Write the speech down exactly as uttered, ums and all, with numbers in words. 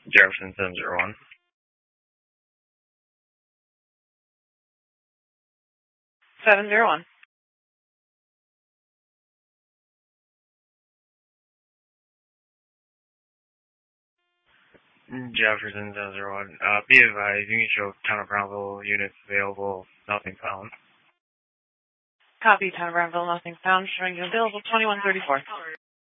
Jefferson seven zero one. seven zero one. Jefferson seven zero one. Uh, be advised, you can show Town of Brownville units available, nothing found. Copy, Town of Brownville, nothing found, showing you available twenty-one thirty-four.